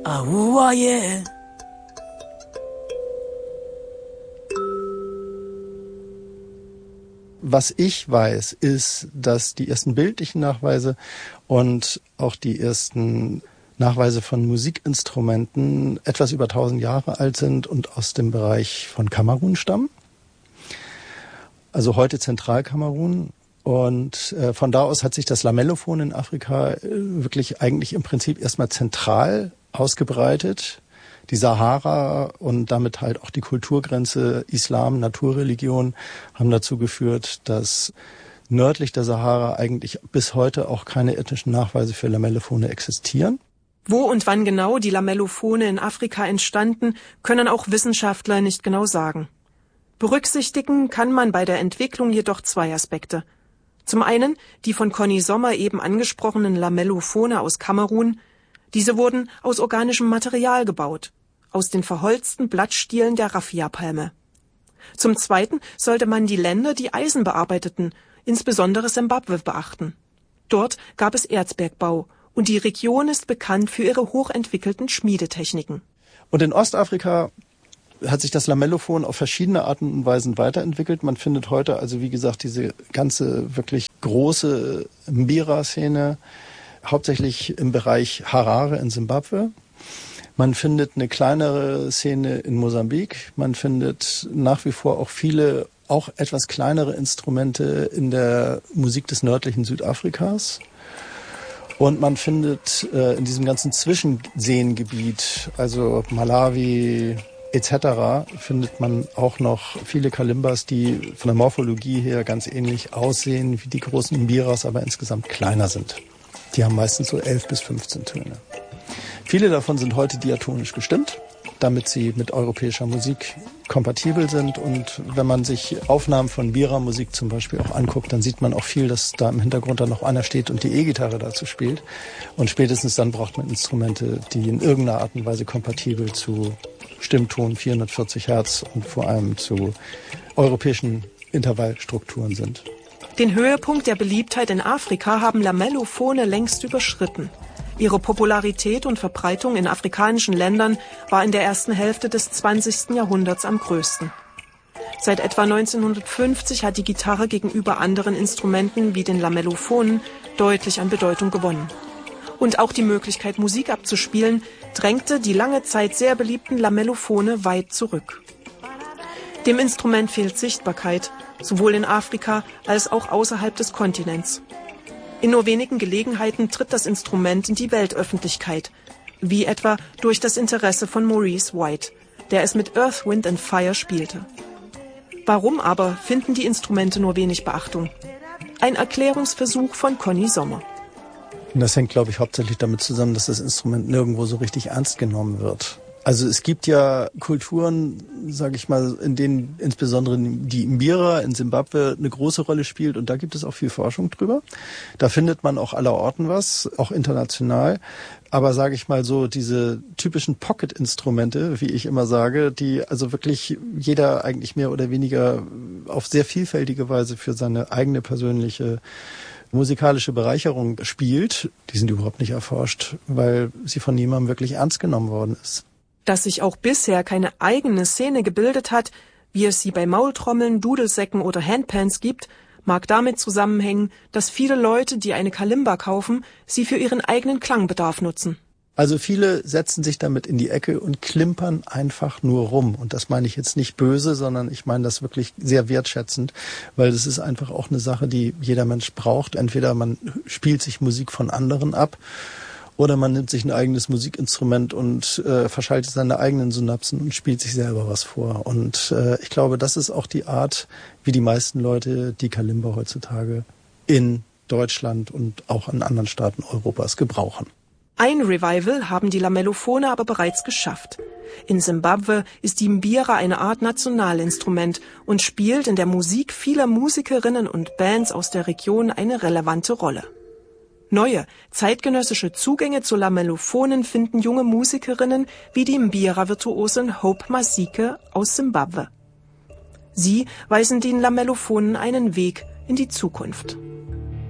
Ahua, yeah. Was ich weiß, ist, dass die ersten bildlichen Nachweise und auch die ersten Nachweise von Musikinstrumenten etwas über 1000 Jahre alt sind und aus dem Bereich von Kamerun stammen. Also heute Zentralkamerun. Und von da aus hat sich das Lamellophon in Afrika wirklich eigentlich im Prinzip erstmal zentral ausgebreitet. Die Sahara und damit halt auch die Kulturgrenze Islam, Naturreligion haben dazu geführt, dass nördlich der Sahara eigentlich bis heute auch keine ethnischen Nachweise für Lamellophone existieren. Wo und wann genau die Lamellophone in Afrika entstanden, können auch Wissenschaftler nicht genau sagen. Berücksichtigen kann man bei der Entwicklung jedoch zwei Aspekte. Zum einen die von Conny Sommer eben angesprochenen Lamellophone aus Kamerun. Diese wurden aus organischem Material gebaut, aus den verholzten Blattstielen der Raffia-Palme. Zum Zweiten sollte man die Länder, die Eisen bearbeiteten, insbesondere Simbabwe, beachten. Dort gab es Erzbergbau und die Region ist bekannt für ihre hochentwickelten Schmiedetechniken. Und in Ostafrika hat sich das Lamellophon auf verschiedene Arten und Weisen weiterentwickelt. Man findet heute also, wie gesagt, diese ganze wirklich große Mbira-Szene, hauptsächlich im Bereich Harare in Simbabwe. Man findet eine kleinere Szene in Mosambik. Man findet nach wie vor auch viele, auch etwas kleinere Instrumente in der Musik des nördlichen Südafrikas. Und man findet in diesem ganzen Zwischenseengebiet, also Malawi etc., findet man auch noch viele Kalimbas, die von der Morphologie her ganz ähnlich aussehen wie die großen Mbiras, aber insgesamt kleiner sind. Die haben meistens so 11 bis 15 Töne. Viele davon sind heute diatonisch gestimmt, damit sie mit europäischer Musik kompatibel sind. Und wenn man sich Aufnahmen von Mbira-Musik zum Beispiel auch anguckt, dann sieht man auch viel, dass da im Hintergrund dann noch einer steht und die E-Gitarre dazu spielt. Und spätestens dann braucht man Instrumente, die in irgendeiner Art und Weise kompatibel zu Stimmton 440 Hertz und vor allem zu europäischen Intervallstrukturen sind. Den Höhepunkt der Beliebtheit in Afrika haben Lamellophone längst überschritten. Ihre Popularität und Verbreitung in afrikanischen Ländern war in der ersten Hälfte des 20. Jahrhunderts am größten. Seit etwa 1950 hat die Gitarre gegenüber anderen Instrumenten wie den Lamellophonen deutlich an Bedeutung gewonnen. Und auch die Möglichkeit, Musik abzuspielen, drängte die lange Zeit sehr beliebten Lamellophone weit zurück. Dem Instrument fehlt Sichtbarkeit, sowohl in Afrika als auch außerhalb des Kontinents. In nur wenigen Gelegenheiten tritt das Instrument in die Weltöffentlichkeit, wie etwa durch das Interesse von Maurice White, der es mit Earth, Wind and Fire spielte. Warum aber finden die Instrumente nur wenig Beachtung? Ein Erklärungsversuch von Conny Sommer. Und das hängt, glaube ich, hauptsächlich damit zusammen, dass das Instrument nirgendwo so richtig ernst genommen wird. Also es gibt ja Kulturen, sage ich mal, in denen insbesondere die Mbira in Simbabwe eine große Rolle spielt und da gibt es auch viel Forschung drüber. Da findet man auch allerorten was, auch international. Aber sage ich mal so, diese typischen Pocket-Instrumente, wie ich immer sage, die also wirklich jeder eigentlich mehr oder weniger auf sehr vielfältige Weise für seine eigene persönliche musikalische Bereicherung spielt, die sind überhaupt nicht erforscht, weil sie von niemandem wirklich ernst genommen worden ist. Dass sich auch bisher keine eigene Szene gebildet hat, wie es sie bei Maultrommeln, Dudelsäcken oder Handpans gibt, mag damit zusammenhängen, dass viele Leute, die eine Kalimba kaufen, sie für ihren eigenen Klangbedarf nutzen. Also viele setzen sich damit in die Ecke und klimpern einfach nur rum. Und das meine ich jetzt nicht böse, sondern ich meine das wirklich sehr wertschätzend, weil das ist einfach auch eine Sache, die jeder Mensch braucht. Entweder man spielt sich Musik von anderen ab, oder man nimmt sich ein eigenes Musikinstrument und verschaltet seine eigenen Synapsen und spielt sich selber was vor. Und ich glaube, das ist auch die Art, wie die meisten Leute die Kalimba heutzutage in Deutschland und auch in anderen Staaten Europas gebrauchen. Ein Revival haben die Lamellophone aber bereits geschafft. In Simbabwe ist die Mbira eine Art Nationalinstrument und spielt in der Musik vieler Musikerinnen und Bands aus der Region eine relevante Rolle. Neue, zeitgenössische Zugänge zu Lamellophonen finden junge Musikerinnen wie die Mbira-Virtuosin Hope Masike aus Simbabwe. Sie weisen den Lamellophonen einen Weg in die Zukunft.